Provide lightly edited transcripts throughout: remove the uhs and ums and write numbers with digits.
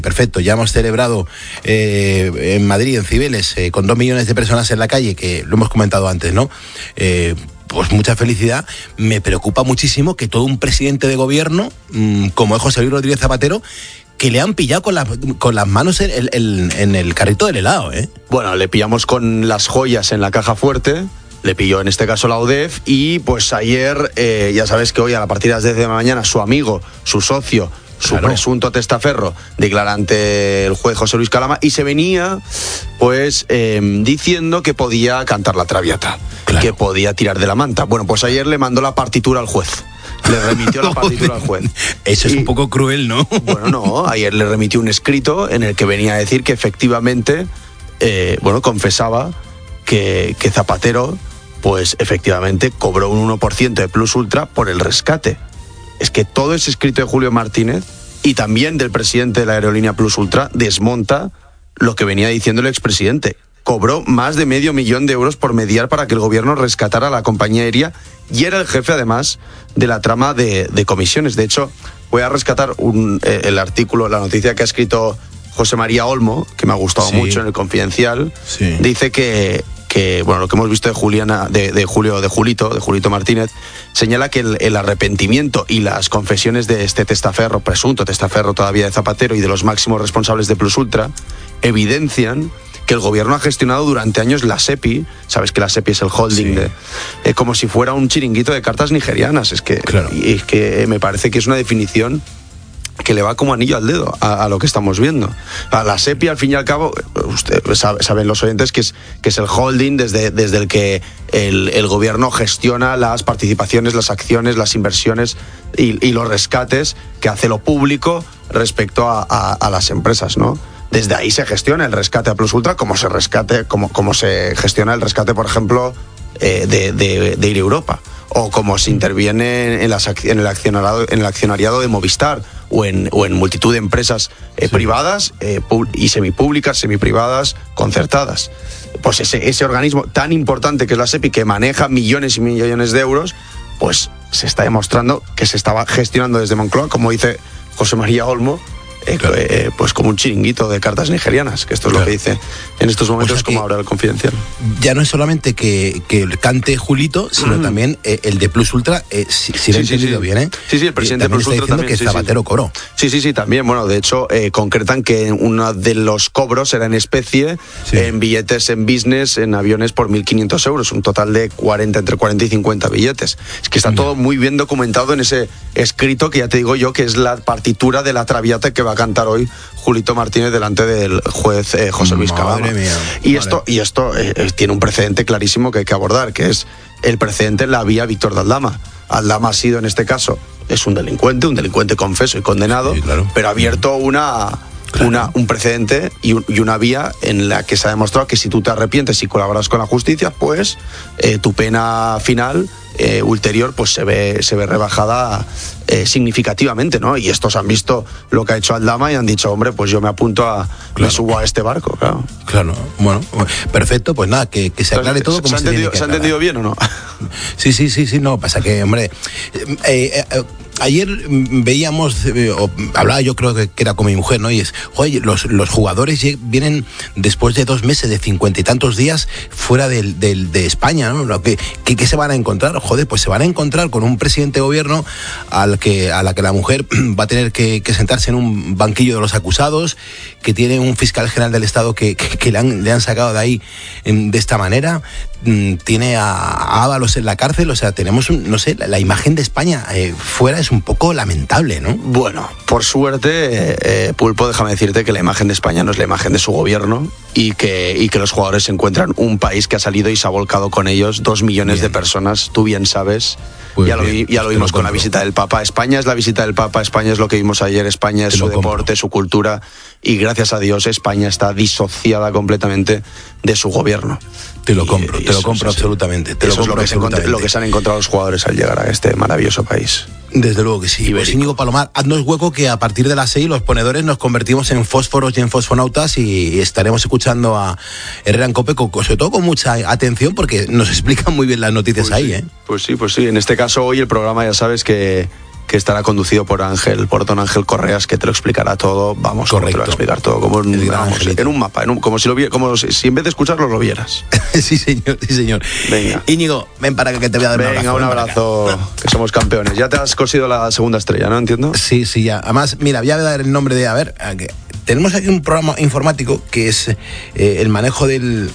Perfecto, ya hemos celebrado en Madrid, en Cibeles, con 2 millones de personas en la calle, que lo hemos comentado antes, ¿no? Pues mucha felicidad. Me preocupa muchísimo que todo un presidente de gobierno, como es José Luis Rodríguez Zapatero, que le han pillado con las manos en el carrito del helado, ¿eh? Bueno, le pillamos con las joyas en la caja fuerte, le pilló en este caso la UDEF, y pues ayer, ya sabes que hoy a partir de las 10 de la mañana, su amigo, su socio, su presunto testaferro declara ante el juez José Luis Calama, y se venía pues diciendo que podía cantar la traviata, que podía tirar de la manta. Bueno, pues ayer le mandó la partitura al juez. Le remitió la partitura al juez. Eso es un poco cruel, ¿no? Bueno, no, ayer le remitió un escrito en el que venía a decir que efectivamente, confesaba que Zapatero, pues efectivamente cobró un 1% de Plus Ultra por el rescate. Es que todo ese escrito de Julio Martínez y también del presidente de la aerolínea Plus Ultra desmonta lo que venía diciendo el expresidente. Cobró más de $500,000 euros por mediar para que el gobierno rescatara a la compañía aérea, y era el jefe además de la trama de comisiones. De hecho, voy a rescatar el artículo, la noticia que ha escrito José María Olmo, que me ha gustado mucho en El Confidencial. Sí. Dice que lo que hemos visto de Julito Martínez, señala que el arrepentimiento y las confesiones de este testaferro, presunto testaferro todavía de Zapatero, y de los máximos responsables de Plus Ultra, evidencian que el gobierno ha gestionado durante años la SEPI. Sabes que la SEPI es el holding como si fuera un chiringuito de cartas nigerianas. Es que me parece que es una definición que le va como anillo al dedo a lo que estamos viendo. A la SEPI, al fin y al cabo, saben los oyentes que es el holding desde el que el gobierno gestiona las participaciones, las acciones, las inversiones y los rescates que hace lo público respecto a las empresas, ¿no? Desde ahí se gestiona el rescate a Plus Ultra, como se gestiona el rescate, por ejemplo, de Air Europa, o como se interviene en el accionariado de Movistar, o en multitud de empresas privadas y semipúblicas, semiprivadas, concertadas. Pues ese organismo tan importante que es la SEPI, que maneja millones y millones de euros, pues se está demostrando que se estaba gestionando desde Moncloa, como dice José María Olmo, pues como un chiringuito de cartas nigerianas, que esto es lo que dice en estos momentos, o sea, como ahora el Confidencial. Ya no es solamente que cante Julito, sino también el de Plus Ultra, si lo he entendido bien, ¿eh? Sí, el presidente de Plus Ultra también que Zapatero cobró. Sí, también. Bueno, de hecho, concretan que uno de los cobros era en especie, en billetes en business, en aviones por 1.500 euros, un total de entre 40 y 50 billetes. Es que está todo muy bien documentado en ese escrito, que ya te digo yo que es la partitura de la traviata que va a cantar hoy Julito Martínez delante del juez José Luis Calama. Y esto tiene un precedente clarísimo que hay que abordar, que es el precedente en la vía Víctor de Aldama. Aldama ha sido, en este caso, es un delincuente confeso y condenado, pero ha abierto un precedente y una vía en la que se ha demostrado que si tú te arrepientes y colaboras con la justicia, pues tu pena final ulterior pues se ve rebajada significativamente, ¿no? Y estos han visto lo que ha hecho Aldama y han dicho, hombre, pues yo me apunto me subo a este barco, Claro, bueno, perfecto, pues nada, que se aclare todo como ¿Se ha entendido bien o no? Sí, no, pasa que, hombre, ayer veíamos, hablaba yo creo que era con mi mujer, ¿no? Y es, joder, los jugadores vienen después de 2 meses, de 50 y tantos días fuera de España, ¿no? ¿Qué se van a encontrar? Joder, pues se van a encontrar con un presidente de gobierno a la que la mujer va a tener que sentarse en un banquillo de los acusados, que tiene un fiscal general del Estado que le han sacado de ahí de esta manera, tiene a Ábalos en la cárcel, o sea, tenemos, la imagen de España fuera es un poco lamentable, ¿no? Bueno, por suerte, Pulpo, déjame decirte que la imagen de España no es la imagen de su gobierno, y que los jugadores se encuentran un país que ha salido y se ha volcado con ellos, 2 millones de personas, tú bien sabes. Pues ya lo vimos con la visita del Papa. España es la visita del Papa, España es lo que vimos ayer, España es su deporte, su cultura, y gracias a Dios España está disociada completamente de su gobierno. Te lo compro absolutamente. Eso es lo que se han encontrado los jugadores al llegar a este maravilloso país. Desde luego que sí. Pues Íñigo Palomar, haznos hueco que a partir de las 6 los ponedores nos convertimos en fósforos y en fosfonautas, y estaremos escuchando a Herrera en COPE, sobre todo con mucha atención, porque nos explican muy bien las noticias ahí, ¿eh? Pues sí. En este caso hoy el programa ya sabes que que estará conducido por don Ángel Correas, que te lo explicará todo, vamos, correcto, te lo va a explicar todo, como en un mapa, como si en vez de escucharlo lo vieras. Sí, señor. Venga. Íñigo, ven para que te voy a dar un abrazo, que somos campeones. Ya te has cosido la segunda estrella, ¿no? Entiendo. Sí, ya. Además, mira, voy a dar el nombre de, tenemos aquí un programa informático que es el manejo del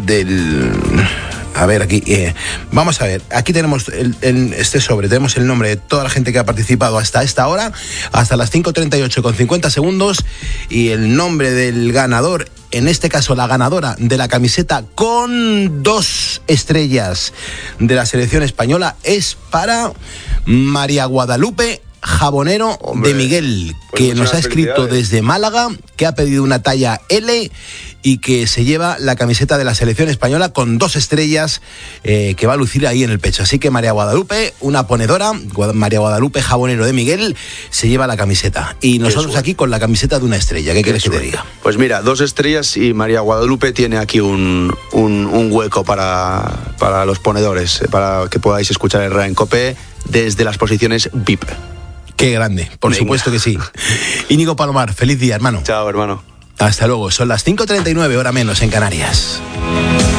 a ver, aquí, vamos a ver, aquí tenemos este sobre, tenemos el nombre de toda la gente que ha participado hasta esta hora, hasta las 5:38 con 50 segundos, y el nombre del ganador, en este caso la ganadora de la camiseta con 2 estrellas de la selección española, es para María Guadalupe Jabonero. Hombre, de Miguel, pues que nos ha escrito desde Málaga, que ha pedido una talla L y que se lleva la camiseta de la selección española con 2 estrellas que va a lucir ahí en el pecho. Así que María Guadalupe, una ponedora, María Guadalupe Jabonero de Miguel, se lleva la camiseta. Y nosotros aquí con la camiseta de 1 estrella. ¿Qué quieres que te diga? Pues mira, 2 estrellas y María Guadalupe tiene aquí un hueco para los ponedores, para que podáis escuchar el Herrera en COPE desde las posiciones VIP. Qué grande, por supuesto que sí. Íñigo Palomar, feliz día, hermano. Chao, hermano. Hasta luego, son las 5:39, hora menos en Canarias.